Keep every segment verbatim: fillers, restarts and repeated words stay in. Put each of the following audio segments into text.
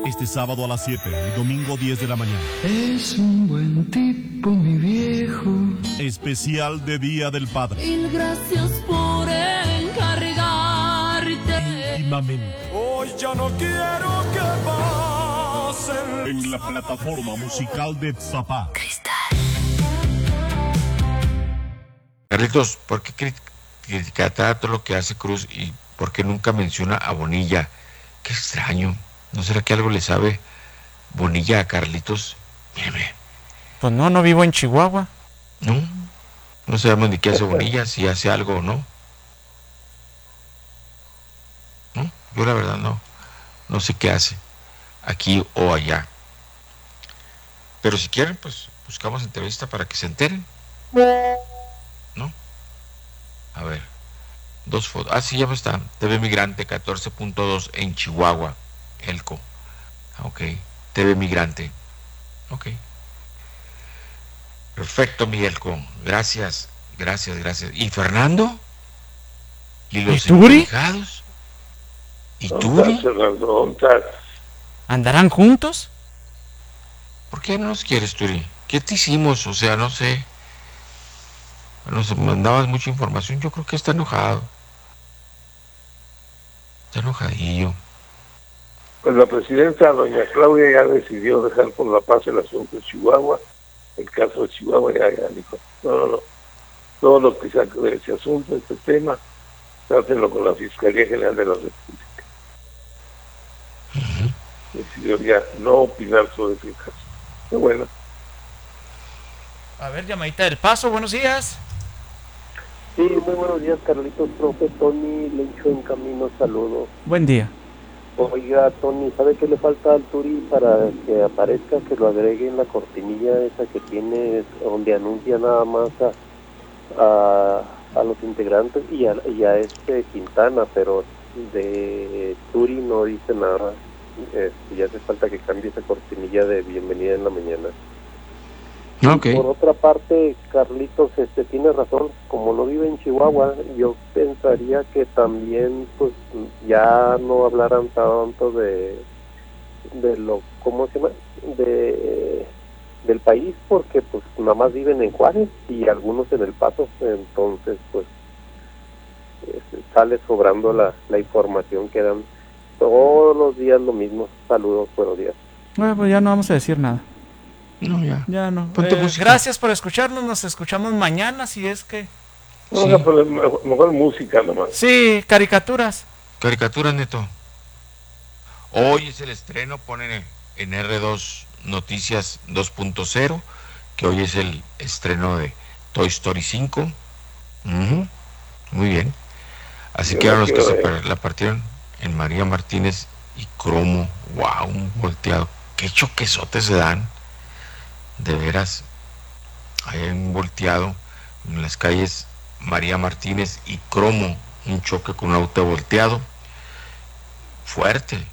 Este sábado a las siete y domingo diez de la mañana. Es un buen tipo, mi viejo. Especial de Día del Padre. Mil gracias por encargarte. Íntimamente. Hoy ya no quiero que pasen. En la plataforma musical de Zapá. Carlitos, ¿por qué critica tanto lo que hace Cruz y por qué nunca menciona a Bonilla? Qué extraño. ¿No será que algo le sabe Bonilla a Carlitos? Míreme. Pues no, no vivo en Chihuahua. No, no sabemos ni qué hace Bonilla, si hace algo o no. No, yo la verdad no. No sé qué hace, aquí o allá. Pero si quieren, pues buscamos entrevista para que se enteren. ¿No? A ver, dos fotos. Ah, sí, ya me están. T V Migrante catorce punto dos en Chihuahua. Elco. Ok. T V Migrante. Ok. Perfecto, Miguelco. Gracias. Gracias, gracias. ¿Y Fernando? ¿Y los implicados? ¿Y Turi? ¿Andarán juntos? ¿Por qué no nos quieres, Turi? ¿Qué te hicimos? O sea, no sé. Nos mandabas mucha información. Yo creo que está enojado. Está enojadillo. Pues la presidenta, doña Claudia, ya decidió dejar por la paz el asunto de Chihuahua. El caso de Chihuahua ya, ya dijo, no, no, no. Todo lo que saque de ese asunto, de este tema, trátenlo con la Fiscalía General de la República. Uh-huh. Decidió ya no opinar sobre ese caso. Qué bueno. A ver, llamadita del Paso, buenos días. Sí, muy buenos días, Carlitos, profe. Tony Lencho en camino, saludos. Buen día. Oiga, Tony, ¿sabe qué le falta al Turi para que aparezca? Que lo agregue en la cortinilla esa que tiene, donde anuncia nada más a, a, a los integrantes y a, y a este Quintana, pero de Turi no dice nada. Este, ya hace falta que cambie esa cortinilla de bienvenida en la mañana. Okay. Por otra parte, Carlitos, este tiene razón, como no vive en Chihuahua, yo pensaría que también pues ya no hablaran tanto de de lo, ¿cómo se llama? de del país, porque pues nada más viven en Juárez y algunos en El Paso, entonces pues este, sale sobrando la, la información que dan todos los días lo mismo. Saludos, buenos días. Bueno, pues ya no vamos a decir nada. No, ya. Ya no. Eh, gracias por escucharnos. Nos escuchamos mañana, si es que. No, sí. Pues mejor, mejor música nomás. Sí, caricaturas. Caricaturas, Neto. Hoy es el estreno, ponen en R dos Noticias dos punto cero, que hoy es el estreno de Toy Story cinco. Uh-huh. Muy bien. Así que eran los que se la partieron en María Martínez y Cromo. Wow, un volteado. Qué choquesotes se dan. De veras, hay un volteado en las calles María Martínez y Cromo, un choque con un auto volteado fuerte.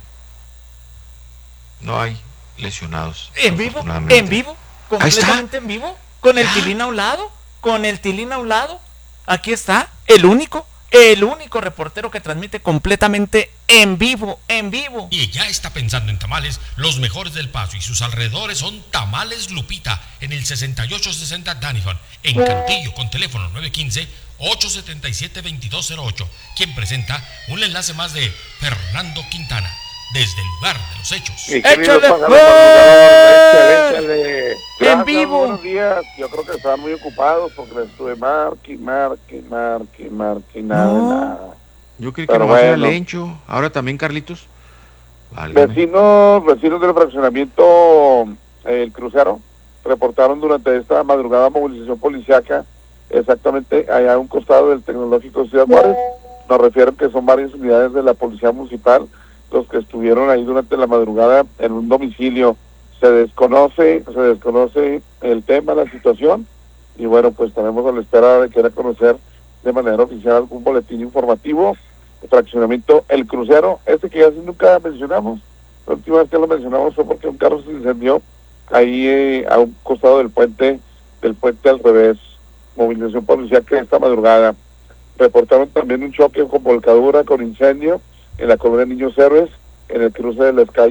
No hay lesionados. ¿En vivo? ¿En vivo? ¿Completamente en vivo? ¿Con el tilín a un lado? ¿Con el tilín a un lado? Aquí está, el único, el único reportero que transmite completamente en vivo, en vivo. Y ya está pensando en tamales, los mejores del Paso y sus alrededores son Tamales Lupita, en el sesenta y ocho sesenta Danifon, en Cantillo, con teléfono nueve uno cinco, ocho siete siete, dos dos cero ocho, quien presenta un enlace más de Fernando Quintana, desde el lugar de los hechos. ¡Échale! ¡Échale! ¡En vivo! Buenos días. Yo creo que estaban muy ocupados porque les estuve marque, marque, marque, marque, nada, no. nada. Yo creí que no bueno. Era Lencho. Ahora también Carlitos. Válgame. Vecinos, vecinos del fraccionamiento eh, El Crucero reportaron durante esta madrugada movilización policiaca exactamente allá a un costado del Tecnológico Ciudad Juárez. Nos refieren que son varias unidades de la Policía Municipal los que estuvieron ahí durante la madrugada en un domicilio. Se desconoce, se desconoce el tema, la situación, y bueno, pues tenemos a la espera de querer conocer de manera oficial algún boletín informativo. El fraccionamiento El Crucero, este que ya nunca mencionamos, la última vez que lo mencionamos fue porque un carro se incendió ahí eh, a un costado del puente, del puente al revés. Movilización policial que esta madrugada reportaron también un choque con volcadura, con incendio en la colonia Niños Héroes, en el cruce de las calles